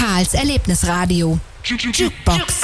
Karls Erlebnisradio. Jukebox.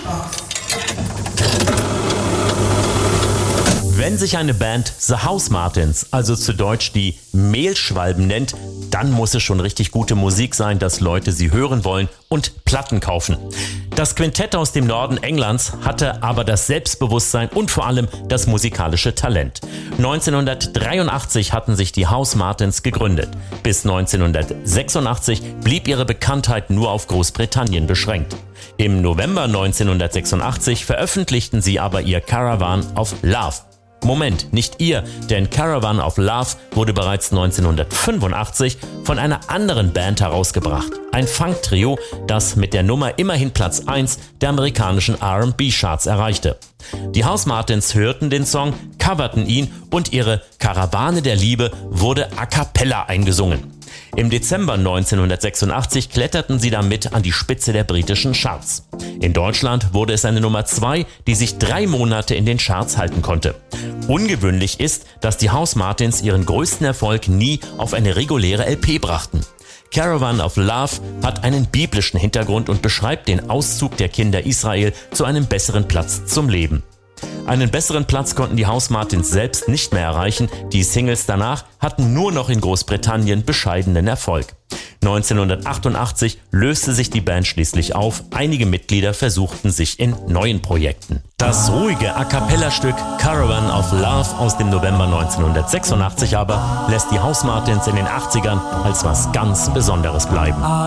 Wenn sich eine Band The Housemartins, also zu Deutsch die Mehlschwalben nennt, dann muss es schon richtig gute Musik sein, dass Leute sie hören wollen und Platten kaufen. Das Quintett aus dem Norden Englands hatte aber das Selbstbewusstsein und vor allem das musikalische Talent. 1983 hatten sich die Housemartins gegründet. Bis 1986 blieb ihre Bekanntheit nur auf Großbritannien beschränkt. Im November 1986 veröffentlichten sie aber ihr Caravan of Love. Moment, nicht ihr, denn Caravan of Love wurde bereits 1985 von einer anderen Band herausgebracht. Ein Funk-Trio, das mit der Nummer immerhin Platz 1 der amerikanischen R&B-Charts erreichte. Die Housemartins hörten den Song, coverten ihn und ihre Karawane der Liebe wurde a cappella eingesungen. Im Dezember 1986 kletterten sie damit an die Spitze der britischen Charts. In Deutschland wurde es eine Nummer 2, die sich 3 Monate in den Charts halten konnte. Ungewöhnlich ist, dass die Housemartins ihren größten Erfolg nie auf eine reguläre LP brachten. Caravan of Love hat einen biblischen Hintergrund und beschreibt den Auszug der Kinder Israel zu einem besseren Platz zum Leben. Einen besseren Platz konnten die Housemartins selbst nicht mehr erreichen. Die Singles danach hatten nur noch in Großbritannien bescheidenen Erfolg. 1988 löste sich die Band schließlich auf. Einige Mitglieder versuchten sich in neuen Projekten. Das ruhige A-cappella-Stück Caravan of Love aus dem November 1986 aber lässt die Housemartins in den 80ern als was ganz Besonderes bleiben.